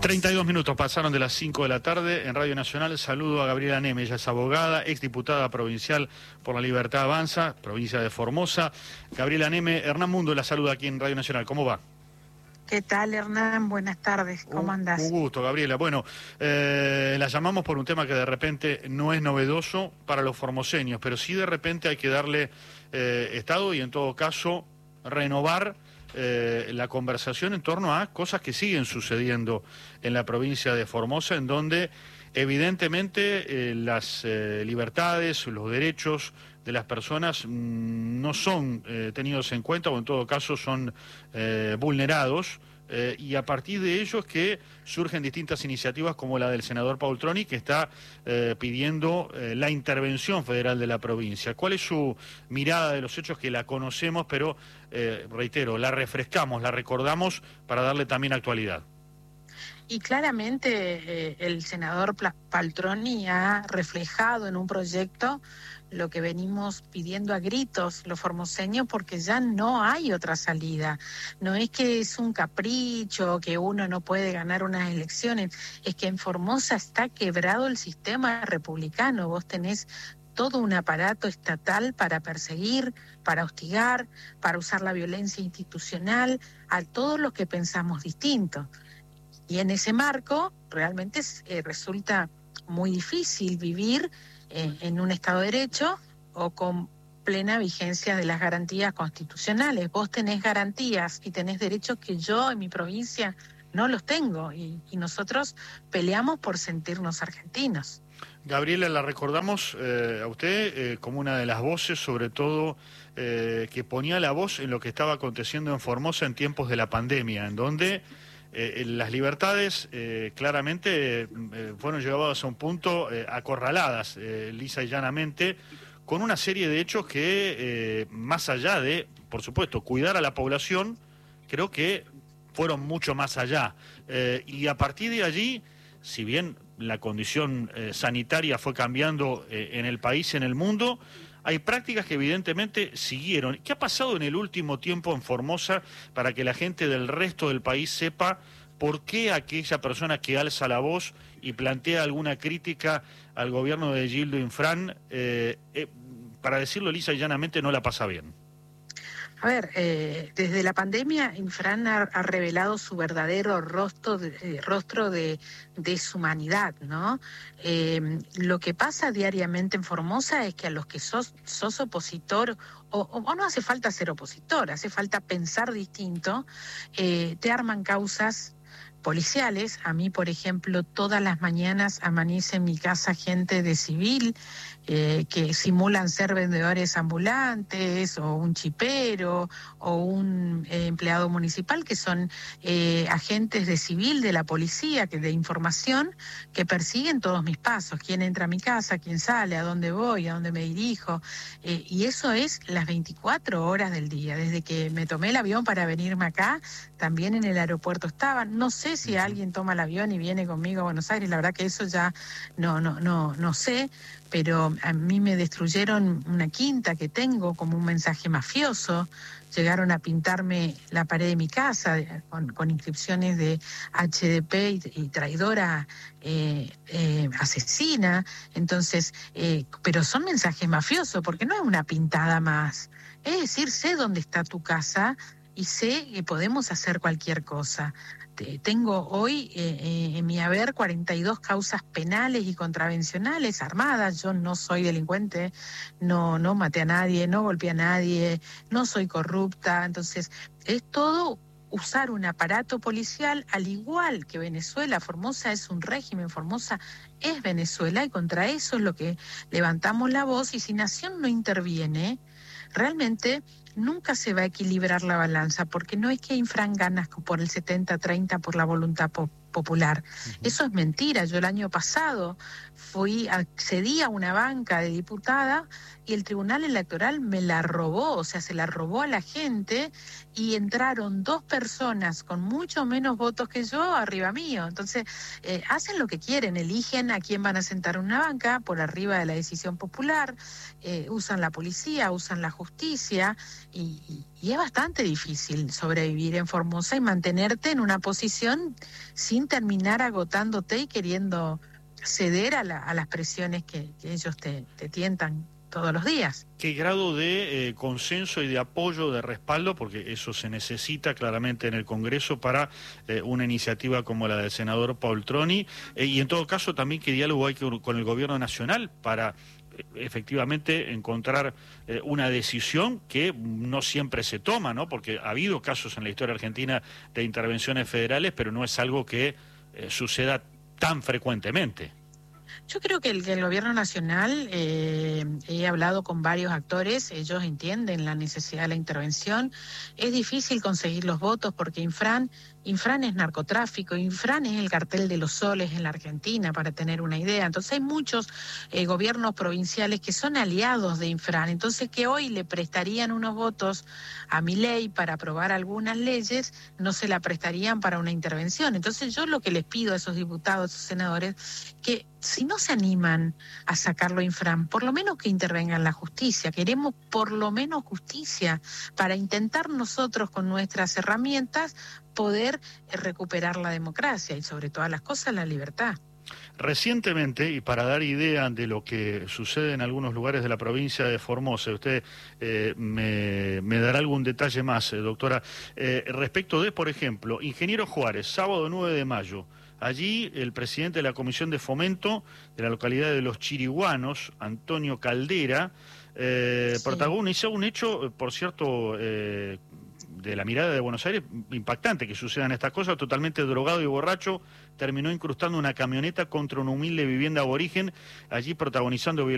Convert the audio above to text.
32 minutos pasaron de las 5 de la tarde en Radio Nacional. Saludo a Gabriela Neme, ella es abogada, exdiputada provincial por la Libertad Avanza, provincia de Formosa. Gabriela Neme, Hernán Mundo la saluda aquí en Radio Nacional. ¿Cómo va? ¿Qué tal, Hernán? Buenas tardes, ¿cómo andás? Un gusto, Gabriela. Bueno, la llamamos por un tema que de repente no es novedoso para los formoseños, pero sí de repente hay que darle estado y en todo caso renovar la conversación en torno a cosas que siguen sucediendo en la provincia de Formosa, en donde evidentemente las libertades, los derechos de las personas no son tenidos en cuenta o en todo caso son vulnerados. Y a partir de ello es que surgen distintas iniciativas como la del senador Paul Troni, que está pidiendo la intervención federal de la provincia. ¿Cuál es su mirada de los hechos? Que la conocemos, pero reitero, la refrescamos, la recordamos para darle también actualidad. Y claramente el senador Paltroni ha reflejado en un proyecto lo que venimos pidiendo a gritos los formoseños, porque ya no hay otra salida. No es que es un capricho, que uno no puede ganar unas elecciones, es que en Formosa está quebrado el sistema republicano. Vos tenés todo un aparato estatal para perseguir, para hostigar, para usar la violencia institucional a todos los que pensamos distinto. Y en ese marco realmente resulta muy difícil vivir en un Estado de Derecho o con plena vigencia de las garantías constitucionales. Vos tenés garantías y tenés derechos que yo en mi provincia no los tengo, y nosotros peleamos por sentirnos argentinos. Gabriela, la recordamos a usted como una de las voces, sobre todo que ponía la voz en lo que estaba aconteciendo en Formosa en tiempos de la pandemia, en donde las libertades claramente fueron llevadas a un punto acorraladas, lisa y llanamente, con una serie de hechos que, más allá de, por supuesto, cuidar a la población, creo que fueron mucho más allá. Y a partir de allí, si bien la condición sanitaria fue cambiando en el país, en el mundo, hay prácticas que evidentemente siguieron. ¿Qué ha pasado en el último tiempo en Formosa para que la gente del resto del país sepa por qué aquella persona que alza la voz y plantea alguna crítica al gobierno de Gildo Infran, para decirlo lisa y llanamente, no la pasa bien? A ver, desde la pandemia, Infran ha revelado su verdadero rostro de deshumanidad, ¿no? Lo que pasa diariamente en Formosa es que a los que sos opositor, o no hace falta ser opositor, hace falta pensar distinto, te arman causas policiales. A mí, por ejemplo, todas las mañanas amanece en mi casa gente de civil que simulan ser vendedores ambulantes o un chipero o un empleado municipal, que son agentes de civil de la policía, de información, que persiguen todos mis pasos, quién entra a mi casa, quién sale, a dónde voy, a dónde me dirijo, y eso es las 24 horas del día. Desde que me tomé el avión para venirme acá, también en el aeropuerto estaban. No sé si alguien toma el avión y viene conmigo a Buenos Aires, la verdad que eso ya no sé, pero a mí me destruyeron una quinta que tengo como un mensaje mafioso. Llegaron a pintarme la pared de mi casa con inscripciones de HDP y traidora, asesina. Entonces, pero son mensajes mafiosos, porque no es una pintada más. Es decir, sé dónde está tu casa y sé que podemos hacer cualquier cosa. Tengo hoy en mi haber 42 causas penales y contravencionales armadas. Yo no soy delincuente, no maté a nadie, no golpeé a nadie, no soy corrupta. Entonces, es todo usar un aparato policial, al igual que Venezuela. Formosa es un régimen, Formosa es Venezuela, y contra eso es lo que levantamos la voz. Y si Nación no interviene, realmente nunca se va a equilibrar la balanza, porque no es que Infran gana por el 70-30 por la voluntad popular. Eso es mentira. Yo el año pasado accedí a una banca de diputada y el Tribunal Electoral me la robó, o sea, se la robó a la gente, y entraron 2 personas con mucho menos votos que yo arriba mío. Entonces, hacen lo que quieren, eligen a quién van a sentar en una banca por arriba de la decisión popular, usan la policía, usan la justicia, y y es bastante difícil sobrevivir en Formosa y mantenerte en una posición sin terminar agotándote y queriendo ceder a las presiones que ellos te tientan todos los días. ¿Qué grado de consenso y de apoyo, de respaldo, porque eso se necesita claramente en el Congreso para una iniciativa como la del senador Paul Troni, y en todo caso también qué diálogo hay con el gobierno nacional para efectivamente encontrar una decisión que no siempre se toma, ¿no? Porque ha habido casos en la historia argentina de intervenciones federales, pero no es algo que suceda tan frecuentemente? Yo creo que el gobierno nacional, he hablado con varios actores, ellos entienden la necesidad de la intervención. Es difícil conseguir los votos porque Infran es narcotráfico, Infran es el cartel de los soles en la Argentina, para tener una idea. Entonces hay muchos gobiernos provinciales que son aliados de Infran, entonces que hoy le prestarían unos votos a Milei para aprobar algunas leyes, no se la prestarían para una intervención. Entonces yo lo que les pido a esos diputados, a esos senadores, que si no se animan a sacarlo Infran, por lo menos que intervenga en la justicia. Queremos por lo menos justicia para intentar nosotros con nuestras herramientas poder recuperar la democracia y sobre todas las cosas la libertad. Recientemente, y para dar idea de lo que sucede en algunos lugares de la provincia de Formosa, usted me dará algún detalle más, doctora, respecto de, por ejemplo, Ingeniero Juárez, sábado 9 de mayo, allí el presidente de la Comisión de Fomento de la localidad de Los Chiriguanos, Antonio Caldera, protagonizó un hecho, por cierto, de la mirada de Buenos Aires, impactante que sucedan estas cosas, totalmente drogado y borracho, terminó incrustando una camioneta contra una humilde vivienda aborigen, allí protagonizando